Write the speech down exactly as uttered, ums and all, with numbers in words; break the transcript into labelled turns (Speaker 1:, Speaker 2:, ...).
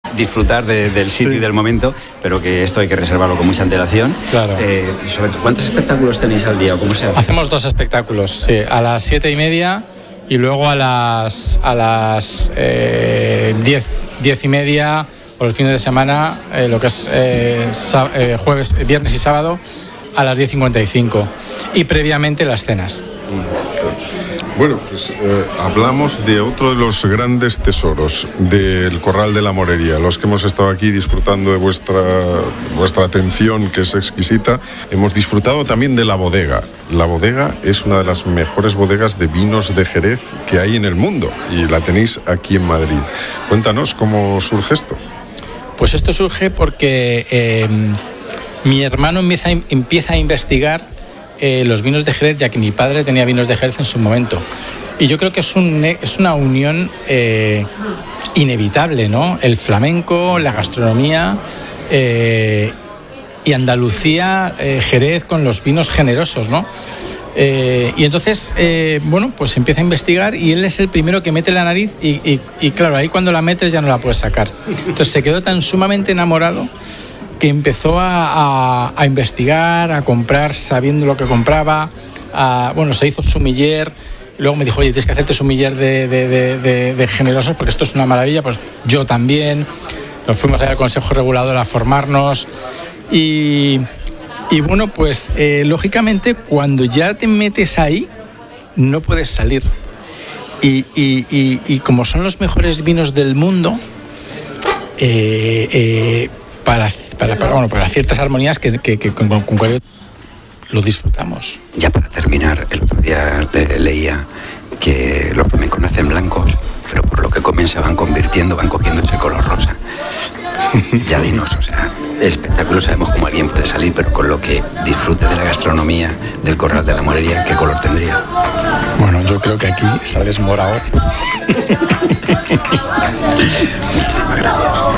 Speaker 1: disfrutar de, del sitio sí. y del momento, pero que esto hay que reservarlo con mucha antelación.
Speaker 2: Claro.
Speaker 1: Eh, sobre todo, ¿cuántos espectáculos tenéis al día o cómo se hace?
Speaker 2: Hacemos dos espectáculos, sí, a las siete y media y luego a las a las eh, diez, diez y media por los fines de semana, eh, lo que es eh, sá, eh, jueves, viernes y sábado a las diez cincuenta y cinco y previamente las cenas.
Speaker 3: Bueno, pues eh, hablamos de otro de los grandes tesoros del Corral de la Morería, los que hemos estado aquí disfrutando de vuestra, vuestra atención, que es exquisita. Hemos disfrutado también de la bodega. La bodega es una de las mejores bodegas de vinos de Jerez que hay en el mundo y la tenéis aquí en Madrid. Cuéntanos cómo surge esto.
Speaker 2: Pues esto surge porque eh, mi hermano empieza, empieza a investigar Eh, los vinos de Jerez, ya que mi padre tenía vinos de Jerez en su momento. Y yo creo que es, un, es una unión eh, inevitable, ¿no? El flamenco, la gastronomía eh, y Andalucía, eh, Jerez con los vinos generosos, ¿no? Eh, y entonces, eh, bueno, pues empieza a investigar y él es el primero que mete la nariz y, y, y claro, ahí cuando la metes ya no la puedes sacar. Entonces se quedó tan sumamente enamorado que empezó a, a, a investigar, a comprar sabiendo lo que compraba, a, bueno, se hizo sommelier, y luego me dijo, oye, tienes que hacerte sommelier de, de, de, de, de generosos porque esto es una maravilla, pues yo también, nos fuimos allá al Consejo Regulador a formarnos y, y bueno, pues eh, lógicamente cuando ya te metes ahí, no puedes salir y, y, y, y como son los mejores vinos del mundo, eh, eh, Para, para, para, bueno, para ciertas armonías que, que, que con, con cual lo disfrutamos.
Speaker 1: Ya para terminar, el otro día le, leía que los flamencos nacen blancos, pero por lo que comen se van convirtiendo, van cogiendo ese color rosa. Ya dinos, o sea, el espectáculo sabemos cómo alguien puede salir, pero con lo que disfrute de la gastronomía del Corral de la Morería, ¿qué color tendría?
Speaker 2: Bueno, yo creo que aquí sales morado.
Speaker 1: Muchísimas gracias.